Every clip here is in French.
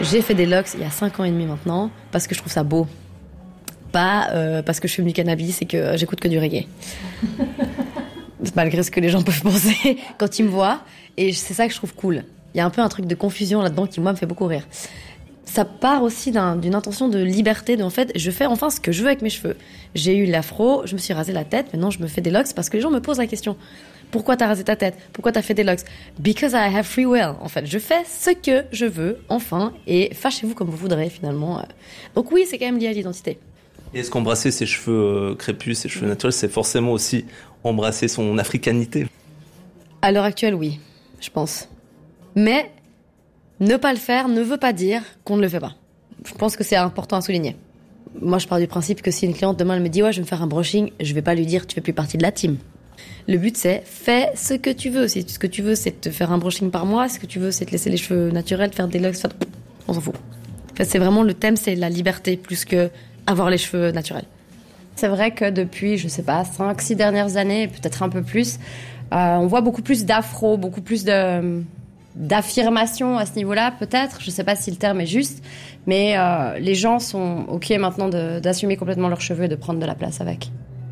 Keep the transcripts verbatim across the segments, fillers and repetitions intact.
J'ai fait des locks il y a cinq ans et demi maintenant, parce que je trouve ça beau. Pas euh, parce que je fume du cannabis et que j'écoute que du reggae. Malgré ce que les gens peuvent penser quand ils me voient. Et c'est ça que je trouve cool. Il y a un peu un truc de confusion là-dedans qui, moi, me fait beaucoup rire. Ça part aussi d'un, d'une intention de liberté, de, en fait, je fais enfin ce que je veux avec mes cheveux. J'ai eu l'afro, je me suis rasé la tête, maintenant je me fais des locks parce que les gens me posent la question. Pourquoi t'as rasé ta tête? Pourquoi t'as fait des locks? Because I have free will. En fait, je fais ce que je veux, enfin, et fâchez-vous comme vous voudrez, finalement. Donc oui, c'est quand même lié à l'identité. Et est-ce qu'embrasser ses cheveux crépus, ses cheveux naturels, c'est forcément aussi embrasser son africanité? À l'heure actuelle, oui, je pense. Mais ne pas le faire ne veut pas dire qu'on ne le fait pas. Je pense que c'est important à souligner. Moi, je pars du principe que si une cliente demain elle me dit « ouais, je vais me faire un brushing », je vais pas lui dire « tu fais plus partie de la team ». Le but, c'est fais ce que tu veux. Si ce que tu veux, c'est te faire un brushing par mois, ce que tu veux, c'est te laisser les cheveux naturels, faire des locks, faire... on s'en fout. En fait, c'est vraiment le thème, c'est la liberté plus que avoir les cheveux naturels. C'est vrai que depuis, je sais pas, cinq, six dernières années, peut-être un peu plus, euh, on voit beaucoup plus d'afro, beaucoup plus de, d'affirmation à ce niveau-là, peut-être. Je sais pas si le terme est juste, mais euh, les gens sont OK maintenant de, d'assumer complètement leurs cheveux et de prendre de la place avec.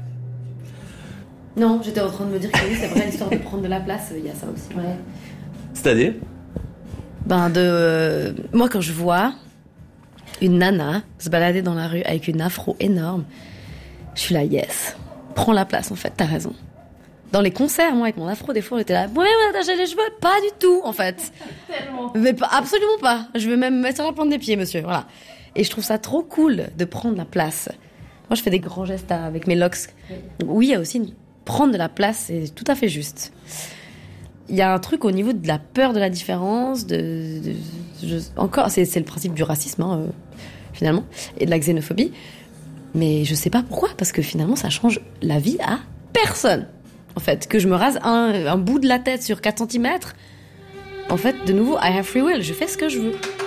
Non, j'étais en train de me dire que oui, c'est vrai, l'histoire de prendre de la place, il y a ça aussi. Ouais. C'est-à-dire? Ben, de... Euh, moi, quand je vois une nana se balader dans la rue avec une afro énorme, je suis là, yes. Prends la place, en fait, t'as raison. Dans les concerts, moi, avec mon afro, des fois, on était là, ouais, on a attaché les cheveux. Pas du tout, en fait. Tellement. Mais pas, absolument pas. Je vais même me mettre sur la plante des pieds, monsieur. Voilà. Et je trouve ça trop cool de prendre la place. Moi, je fais des grands gestes avec mes locks. Oui, il y a aussi une... prendre de la place, c'est tout à fait juste. Il y a un truc au niveau de la peur de la différence, de, de je, encore, c'est, c'est le principe du racisme, hein, euh, finalement, et de la xénophobie. Mais je sais pas pourquoi, parce que finalement, ça change la vie à personne. En fait, que je me rase un, un bout de la tête sur quatre centimètres, en fait, de nouveau, I have free will, je fais ce que je veux.